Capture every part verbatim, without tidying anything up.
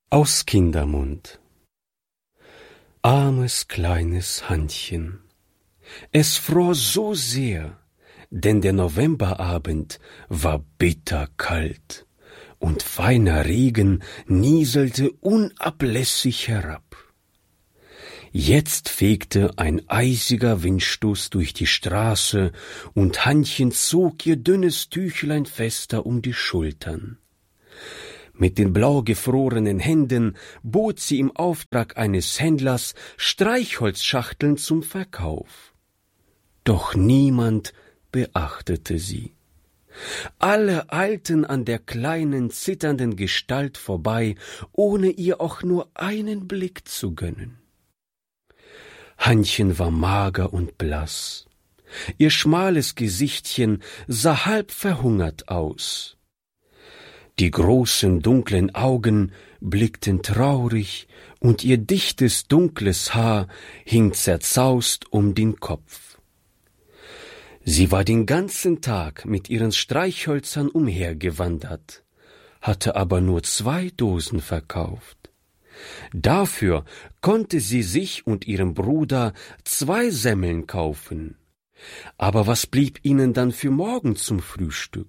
Aus Kindermund. Armes kleines Hannchen, es fror so sehr, denn der Novemberabend war bitterkalt und feiner Regen nieselte unablässig herab. Jetzt fegte ein eisiger Windstoß durch die Straße und Hannchen zog ihr dünnes Tüchlein fester um die Schultern. Mit den blau gefrorenen Händen bot sie im Auftrag eines Händlers Streichholzschachteln zum Verkauf. Doch niemand beachtete sie. Alle eilten an der kleinen, zitternden Gestalt vorbei, ohne ihr auch nur einen Blick zu gönnen. Hannchen war mager und blass. Ihr schmales Gesichtchen sah halb verhungert aus. Die großen, dunklen Augen blickten traurig, und ihr dichtes, dunkles Haar hing zerzaust um den Kopf. Sie war den ganzen Tag mit ihren Streichhölzern umhergewandert, hatte aber nur zwei Dosen verkauft. Dafür konnte sie sich und ihrem Bruder zwei Semmeln kaufen. Aber was blieb ihnen dann für morgen zum Frühstück?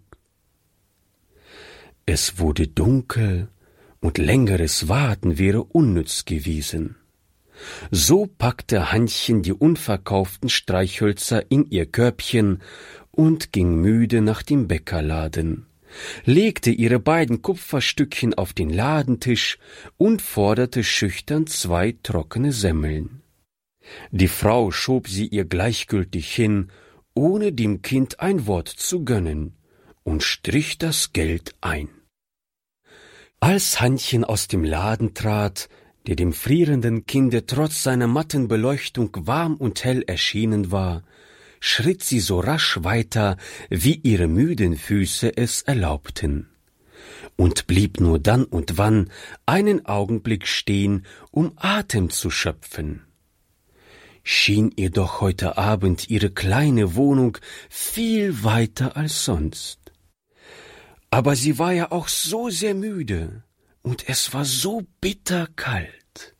Es wurde dunkel, und längeres Warten wäre unnütz gewesen. So packte Hannchen die unverkauften Streichhölzer in ihr Körbchen und ging müde nach dem Bäckerladen, legte ihre beiden Kupferstückchen auf den Ladentisch und forderte schüchtern zwei trockene Semmeln. Die Frau schob sie ihr gleichgültig hin, ohne dem Kind ein Wort zu gönnen, und strich das Geld ein. Als Hannchen aus dem Laden trat, der dem frierenden Kinde trotz seiner matten Beleuchtung warm und hell erschienen war, schritt sie so rasch weiter, wie ihre müden Füße es erlaubten, und blieb nur dann und wann einen Augenblick stehen, um Atem zu schöpfen. Schien ihr doch heute Abend ihre kleine Wohnung viel weiter als sonst. Aber sie war ja auch so sehr müde, und es war so bitterkalt.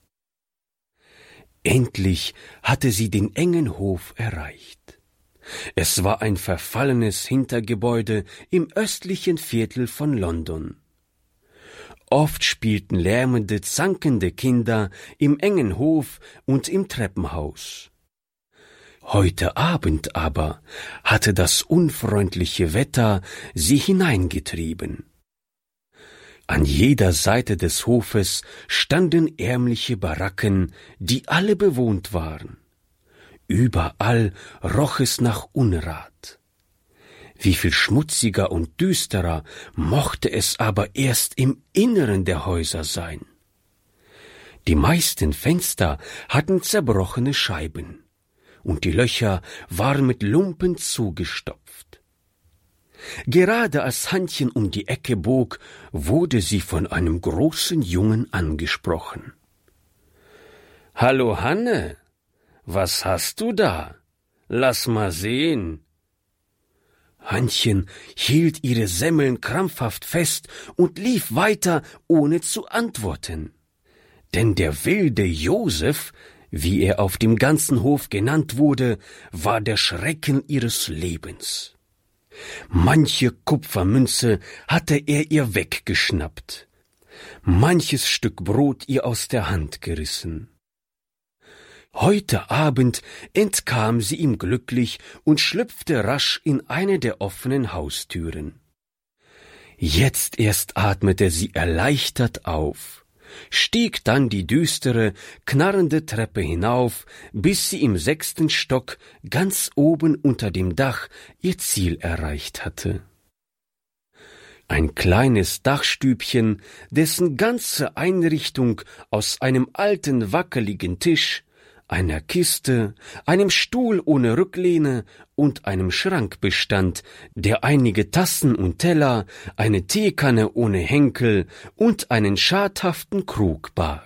Endlich hatte sie den engen Hof erreicht. Es war ein verfallenes Hintergebäude im östlichen Viertel von London. Oft spielten lärmende, zankende Kinder im engen Hof und im Treppenhaus. Heute Abend aber hatte das unfreundliche Wetter sie hineingetrieben. An jeder Seite des Hofes standen ärmliche Baracken, die alle bewohnt waren. Überall roch es nach Unrat. Wie viel schmutziger und düsterer mochte es aber erst im Inneren der Häuser sein. Die meisten Fenster hatten zerbrochene Scheiben, und die Löcher waren mit Lumpen zugestopft. Gerade als Hannchen um die Ecke bog, wurde sie von einem großen Jungen angesprochen. »Hallo Hanne, was hast du da? Lass mal sehen.« Hannchen hielt ihre Semmeln krampfhaft fest und lief weiter, ohne zu antworten. Denn der wilde Josef, wie er auf dem ganzen Hof genannt wurde, war der Schrecken ihres Lebens. Manche Kupfermünze hatte er ihr weggeschnappt, manches Stück Brot ihr aus der Hand gerissen. Heute Abend entkam sie ihm glücklich und schlüpfte rasch in eine der offenen Haustüren. Jetzt erst atmete sie erleichtert auf, stieg dann die düstere, knarrende Treppe hinauf, bis sie im sechsten Stock ganz oben unter dem Dach ihr Ziel erreicht hatte. Ein kleines Dachstübchen, dessen ganze Einrichtung aus einem alten, wackeligen Tisch, einer Kiste, einem Stuhl ohne Rücklehne und einem Schrank bestand, der einige Tassen und Teller, eine Teekanne ohne Henkel und einen schadhaften Krug barg.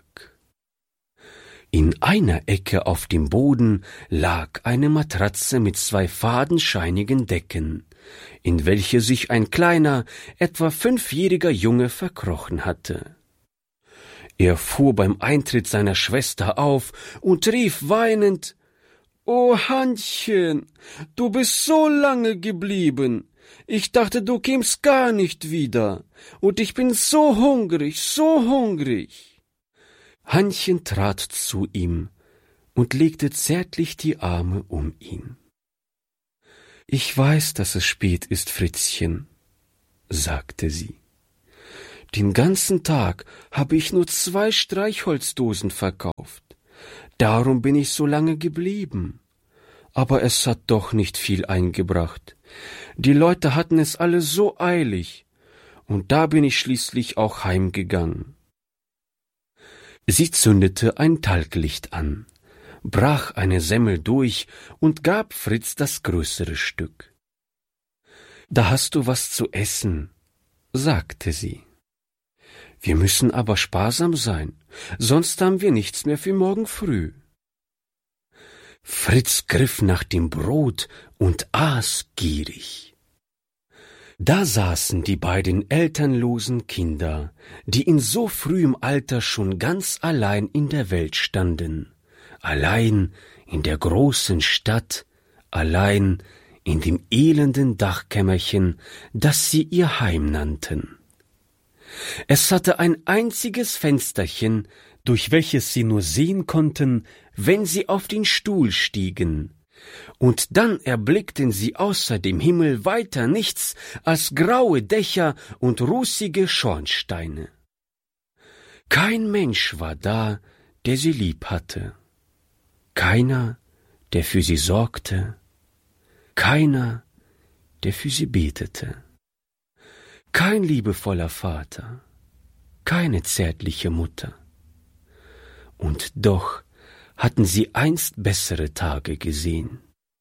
In einer Ecke auf dem Boden lag eine Matratze mit zwei fadenscheinigen Decken, in welche sich ein kleiner, etwa fünfjähriger Junge verkrochen hatte. Er fuhr beim Eintritt seiner Schwester auf und rief weinend: »O Hannchen, du bist so lange geblieben. Ich dachte, du kämst gar nicht wieder. Und ich bin so hungrig, so hungrig.« Hannchen trat zu ihm und legte zärtlich die Arme um ihn. »Ich weiß, dass es spät ist, Fritzchen«, sagte sie. »Den ganzen Tag habe ich nur zwei Streichholzdosen verkauft. Darum bin ich so lange geblieben. Aber es hat doch nicht viel eingebracht. Die Leute hatten es alle so eilig, und da bin ich schließlich auch heimgegangen.« Sie zündete ein Talglicht an, brach eine Semmel durch und gab Fritz das größere Stück. »Da hast du was zu essen«, sagte sie. »Wir müssen aber sparsam sein, sonst haben wir nichts mehr für morgen früh.« Fritz griff nach dem Brot und aß gierig. Da saßen die beiden elternlosen Kinder, die in so frühem Alter schon ganz allein in der Welt standen, allein in der großen Stadt, allein in dem elenden Dachkämmerchen, das sie ihr Heim nannten. Es hatte ein einziges Fensterchen, durch welches sie nur sehen konnten, wenn sie auf den Stuhl stiegen, und dann erblickten sie außer dem Himmel weiter nichts als graue Dächer und rußige Schornsteine. Kein Mensch war da, der sie lieb hatte, keiner, der für sie sorgte, keiner, der für sie betete. Kein liebevoller Vater, keine zärtliche Mutter. Und doch hatten sie einst bessere Tage gesehen.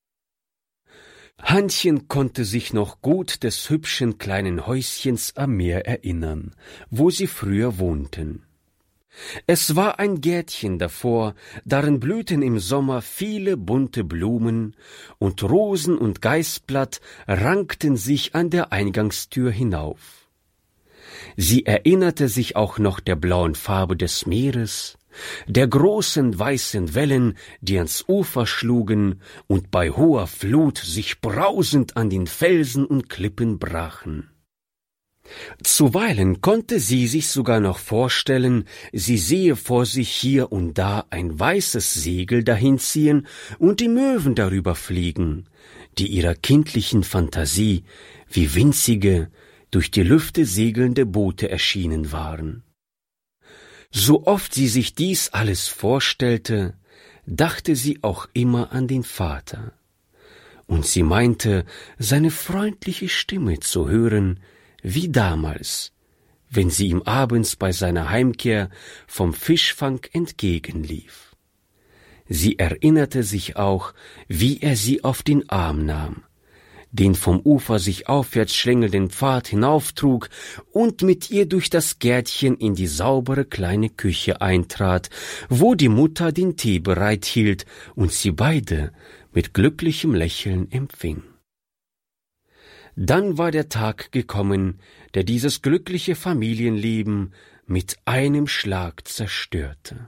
Hannchen konnte sich noch gut des hübschen kleinen Häuschens am Meer erinnern, wo sie früher wohnten. Es war ein Gärtchen davor, darin blühten im Sommer viele bunte Blumen, und Rosen und Geißblatt rankten sich an der Eingangstür hinauf. Sie erinnerte sich auch noch der blauen Farbe des Meeres, der großen weißen Wellen, die ans Ufer schlugen und bei hoher Flut sich brausend an den Felsen und Klippen brachen. Zuweilen konnte sie sich sogar noch vorstellen, sie sehe vor sich hier und da ein weißes Segel dahinziehen und die Möwen darüber fliegen, die ihrer kindlichen Fantasie wie winzige, durch die Lüfte segelnde Boote erschienen waren. So oft sie sich dies alles vorstellte, dachte sie auch immer an den Vater, und sie meinte, seine freundliche Stimme zu hören, wie damals, wenn sie ihm abends bei seiner Heimkehr vom Fischfang entgegenlief. Sie erinnerte sich auch, wie er sie auf den Arm nahm, den vom Ufer sich aufwärts schlängelnden Pfad hinauftrug und mit ihr durch das Gärtchen in die saubere kleine Küche eintrat, wo die Mutter den Tee bereithielt und sie beide mit glücklichem Lächeln empfing. Dann war der Tag gekommen, der dieses glückliche Familienleben mit einem Schlag zerstörte.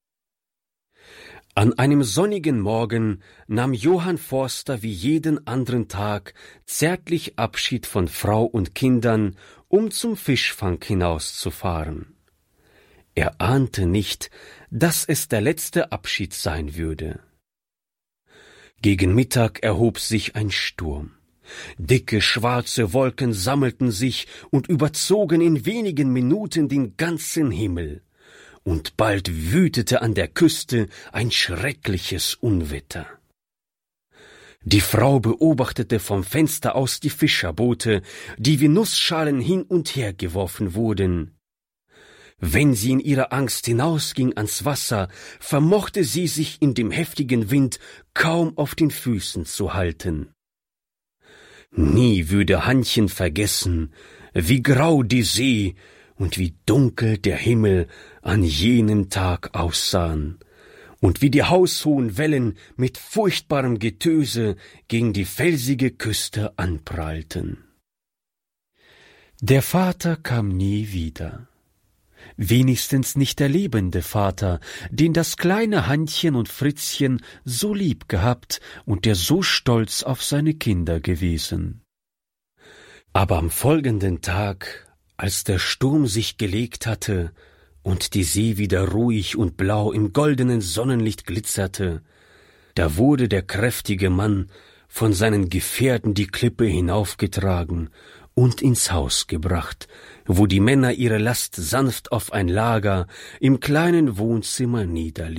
An einem sonnigen Morgen nahm Johann Forster wie jeden anderen Tag zärtlich Abschied von Frau und Kindern, um zum Fischfang hinauszufahren. Er ahnte nicht, dass es der letzte Abschied sein würde. Gegen Mittag erhob sich ein Sturm. Dicke, schwarze Wolken sammelten sich und überzogen in wenigen Minuten den ganzen Himmel. Und bald wütete an der Küste ein schreckliches Unwetter. Die Frau beobachtete vom Fenster aus die Fischerboote, die wie Nussschalen hin und her geworfen wurden. Wenn sie in ihrer Angst hinausging ans Wasser, vermochte sie sich in dem heftigen Wind kaum auf den Füßen zu halten. Nie würde Hannchen vergessen, wie grau die See und wie dunkel der Himmel an jenem Tag aussahen und wie die haushohen Wellen mit furchtbarem Getöse gegen die felsige Küste anprallten. Der Vater kam nie wieder. wenigstens nicht der lebende Vater, den das kleine Hannchen und Fritzchen so lieb gehabt und der so stolz auf seine Kinder gewesen. Aber am folgenden Tag, als der Sturm sich gelegt hatte und die See wieder ruhig und blau im goldenen Sonnenlicht glitzerte, da wurde der kräftige Mann von seinen Gefährten die Klippe hinaufgetragen und ins Haus gebracht, wo die Männer ihre Last sanft auf ein Lager im kleinen Wohnzimmer niederließen.